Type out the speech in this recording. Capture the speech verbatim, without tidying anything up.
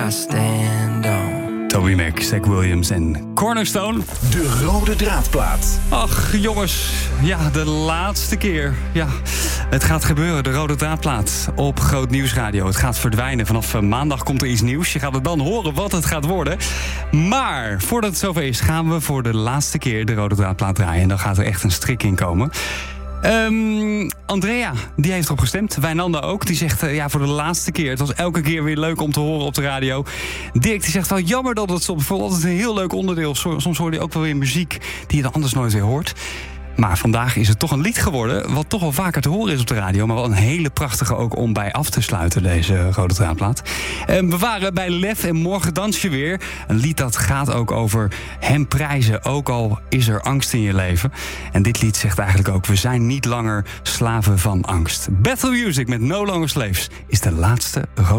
I stand on. Toby Mac, Zach Williams en Cornerstone. De Rode Draadplaat. Ach, jongens. Ja, de laatste keer. Ja, het gaat gebeuren. De Rode Draadplaat op Groot Nieuwsradio. Het gaat verdwijnen. Vanaf maandag komt er iets nieuws. Je gaat het dan horen wat het gaat worden. Maar voordat het zover is, gaan we voor de laatste keer de Rode Draadplaat draaien. En dan gaat er echt een strik in komen. Um, Andrea, die heeft erop gestemd. Wijnanda ook. Die zegt, uh, ja, voor de laatste keer. Het was elke keer weer leuk om te horen op de radio. Dirk, die zegt wel, jammer dat het stopt. Vooral altijd een heel leuk onderdeel. Soms hoor je ook wel weer muziek die je dan anders nooit weer hoort. Maar vandaag is het toch een lied geworden, wat toch wel vaker te horen is op de radio. Maar wel een hele prachtige ook om bij af te sluiten, deze Rode Draadplaat. Um, we waren bij Lef en Morgen dans je weer. Een lied dat gaat ook over hem prijzen, ook al is er angst in je leven. En dit lied zegt eigenlijk ook, we zijn niet langer slaven van angst. Battle Music met No Longer Slaves is de laatste Rode